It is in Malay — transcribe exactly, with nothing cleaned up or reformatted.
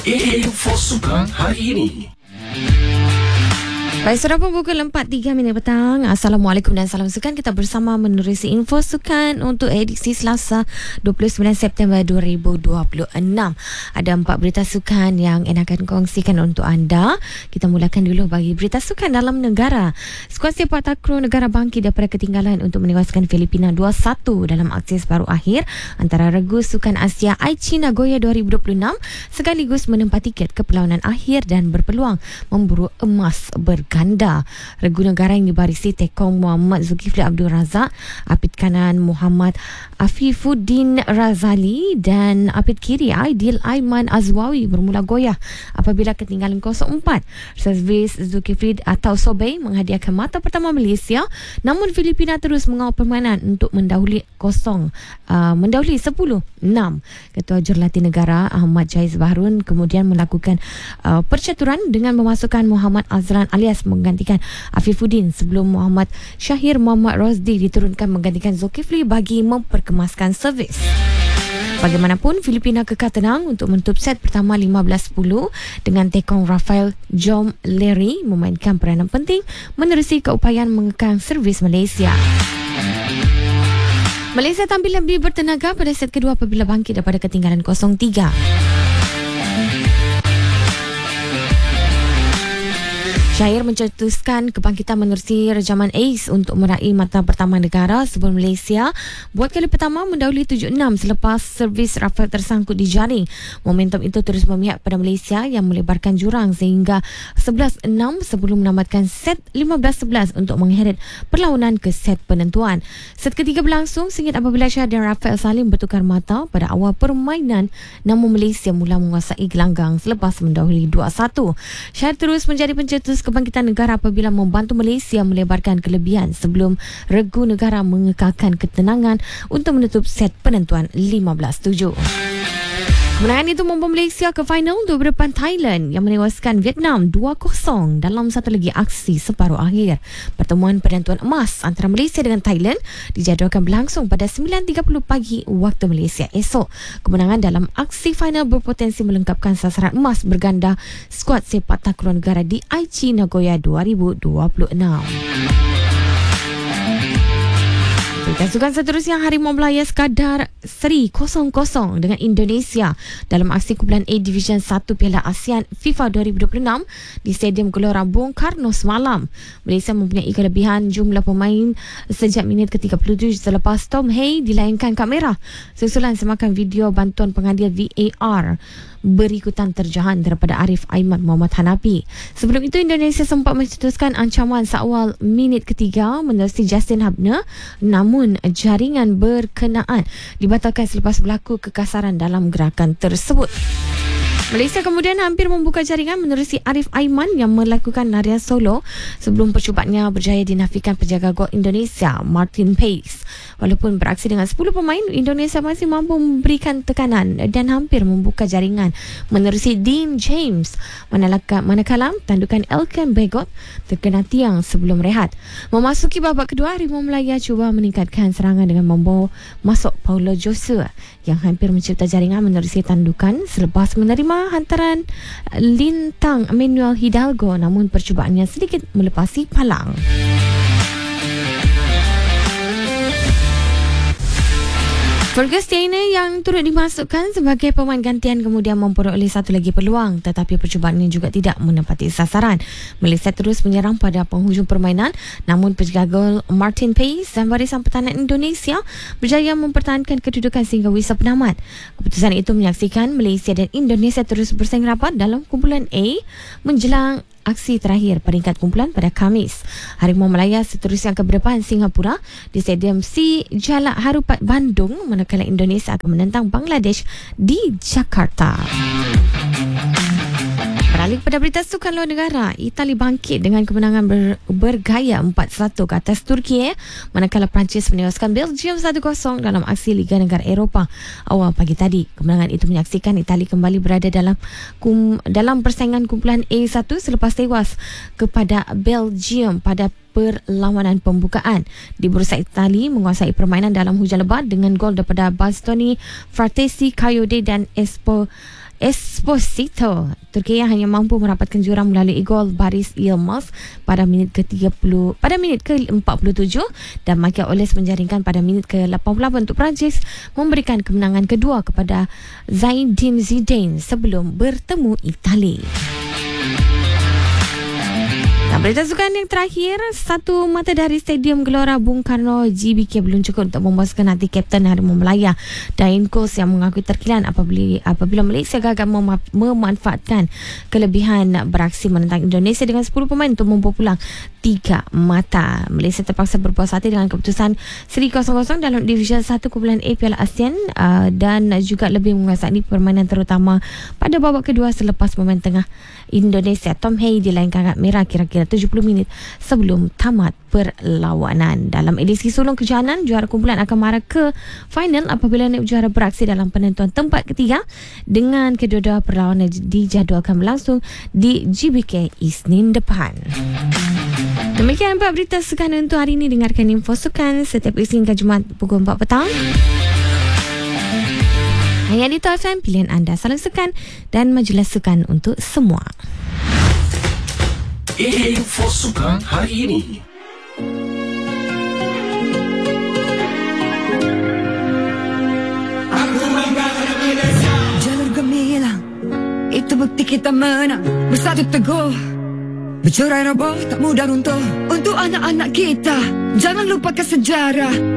Info Sukan hari ini. Baik, sudah pun pukul empat tiga minit petang. Assalamualaikum dan salam sukan. Kita bersama menerusi info sukan untuk edisi Selasa dua puluh sembilan September dua ribu dua puluh enam. Ada empat berita sukan yang Ena akan kongsikan untuk anda. Kita mulakan dulu bagi berita sukan dalam negara. Skuad sepak takraw negara bangkit daripada ketinggalan untuk menewaskan Filipina dua satu dalam aksi separuh akhir antara regu sukan Asia Aichi Nagoya dua ribu dua puluh enam, sekaligus menempati tiket ke perlawanan akhir dan berpeluang memburu emas berganda. Regu negara yang dibarisi tekong Muhammad Zulkifli Abdul Razak, apit kanan Muhammad Afifuddin Razali dan apit kiri Aidil Aiman Azwawi bermula goyah apabila ketinggalan kosong empat. Servis Zulkifli atau Sobey menghadiahkan mata pertama Malaysia, namun Filipina terus mengawal permainan untuk mendahului kosong uh, mendahului sepuluh enam. Ketua Jurulatih Negara Ahmad Jaiz Baharun kemudian melakukan uh, percaturan dengan memasukkan Muhammad Azlan alias menggantikan Afifuddin sebelum Muhammad Syahir Muhammad Rosdi diturunkan menggantikan Zulkifli bagi memperkemaskan servis. Bagaimanapun, Filipina kekal tenang untuk menutup set pertama lima belas sepuluh dengan tekong Rafael Jom Leri memainkan peranan penting menerusi keupayaan mengekang servis Malaysia. Malaysia tampil lebih bertenaga pada set kedua apabila bangkit daripada ketinggalan kosong tiga. Syahir mencetuskan kebangkitan menerusi rejaman ace untuk meraih mata pertama negara sebelum Malaysia buat kali pertama mendahului tujuh enam selepas servis Rafael tersangkut di jaring. Momentum itu terus memihak pada Malaysia yang melebarkan jurang sehingga sebelas enam sebelum menamatkan set lima belas sebelas untuk mengheret perlawanan ke set penentuan. Set ketiga berlangsung singit apabila Syah dan Rafael saling bertukar mata pada awal permainan, namun Malaysia mula menguasai gelanggang selepas mendahului dua satu. Syah terus menjadi pencetus kebangkitan negara apabila membantu Malaysia melebarkan kelebihan sebelum regu negara mengekalkan ketenangan untuk menutup set penentuan lima belas tujuh. Kemenangan itu membawa Malaysia ke final untuk berdepan Thailand yang menewaskan Vietnam dua kosong dalam satu lagi aksi separuh akhir. Pertemuan penentuan emas antara Malaysia dengan Thailand dijadualkan berlangsung pada sembilan tiga puluh pagi waktu Malaysia esok. Kemenangan dalam aksi final berpotensi melengkapkan sasaran emas berganda skuad sepak takraw negara di Aichi Nagoya dua ribu dua puluh enam. Berita sukan seterusnya, Harimau Melaya sekadar seri kosong kosong dengan Indonesia dalam aksi kumpulan A Division satu Piala ASEAN FIFA dua ribu dua puluh enam di Stadium Gelora Bung Karno semalam. Malaysia mempunyai kelebihan jumlah pemain sejak minit ke tiga puluh tujuh selepas Tom Hay dilayangkan kamera susulan semakan video bantuan pengadil V A R berikutan terjahan daripada Arif Aiman Muhammad Hanapi. Sebelum itu, Indonesia sempat mencetuskan ancaman seawal minit ketiga menerusi Justin Hubner, namun jaringan berkenaan dibatalkan selepas berlaku kekasaran dalam gerakan tersebut. Malaysia kemudian hampir membuka jaringan menerusi Arif Aiman yang melakukan larian solo sebelum percubaannya berjaya dinafikan penjaga gol Indonesia Martin Paes. Walaupun beraksi dengan sepuluh pemain, Indonesia masih mampu memberikan tekanan dan hampir membuka jaringan menerusi Dean James, manakala, manakala tandukan Elkan Begot terkena tiang sebelum rehat. Memasuki babak kedua, Harimau Melaya cuba meningkatkan serangan dengan membawa masuk Paulo Joshua yang hampir mencipta jaringan menerusi tandukan selepas menerima hantaran Lintang Manuel Hidalgo, namun percubaannya sedikit melepasi palang. Fergus Taylor yang turut dimasukkan sebagai pemain gantian kemudian memperoleh satu lagi peluang, tetapi percubaannya juga tidak menepati sasaran. Malaysia terus menyerang pada penghujung permainan, namun penjaga gol Martin Paes dan barisan pertahanan Indonesia berjaya mempertahankan kedudukan sehingga wisa penamat. Keputusan itu menyaksikan Malaysia dan Indonesia terus bersaing rapat dalam kumpulan A menjelang aksi terakhir peringkat kumpulan pada Khamis. Harimau Melaya seterusnya akan berdepan Singapura di Stadium C Jalak Harupat Bandung, manakala Indonesia akan menentang Bangladesh di Jakarta. Beralih pada berita sukan luar negara, Itali bangkit dengan kemenangan ber, bergaya empat satu ke atas Turki, manakala Perancis menewaskan Belgium satu kosong dalam aksi Liga Negara Eropah awal pagi tadi. Kemenangan itu menyaksikan Itali kembali berada dalam kum, dalam persaingan kumpulan A satu selepas tewas kepada Belgium pada perlawanan pembukaan. Di bursa Itali menguasai permainan dalam hujan lebat dengan gol daripada Bastoni, Fratesi, Kayode dan Espo Esposito. Turki hanya mampu merapatkan jurang melalui gol Baris Yilmaz pada minit ke tiga puluh pada minit ke empat puluh tujuh dan Michael Olise menjaringkan pada minit ke lapan puluh lapan untuk Perancis memberikan kemenangan kedua kepada Zinedine Zidane sebelum bertemu Itali. Dan berita sukan yang terakhir, satu mata dari Stadium Gelora Bung Karno G B K belum cukup untuk memuaskan hati Kapten Harimau Melaya Dain Kos yang mengakui terkilan apabila, apabila Malaysia gagal mem- memanfaatkan kelebihan beraksi menentang Indonesia dengan sepuluh pemain untuk membawa pulang tiga mata. Malaysia terpaksa berpuas hati dengan keputusan seri kosong kosong dalam Division satu Kumpulan A Piala ASEAN uh, dan juga lebih menguasai permainan terutama pada babak kedua selepas pemain tengah Indonesia Tom Hay dilainkan kad merah kira-kira tujuh puluh minit sebelum tamat perlawanan. Dalam edisi sulung kejohanan, juara kumpulan akan marah ke final apabila naib juara beraksi dalam penentuan tempat ketiga dengan kedua-dua perlawanan dijadualkan berlangsung di G B K Isnin depan. Demikian empat berita sukan untuk hari ini. Dengarkan info sukan setiap Isnin hingga Jumaat pukul empat petang. Hanya di Top F M, pilihan anda salam sukan dan majalah sukan untuk semua. Info sukan hari ini. Jalur gemilang, itu bukti kita menang. Bersatu teguh, bercerai roboh tak mudah runtuh. Untuk anak-anak kita, jangan lupakan sejarah.